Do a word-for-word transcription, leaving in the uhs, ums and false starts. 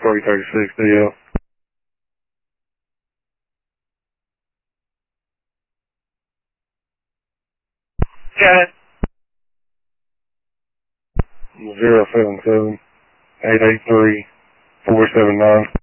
three thirty-six D L. Got it. zero seven seven, eight eight three, four seven nine.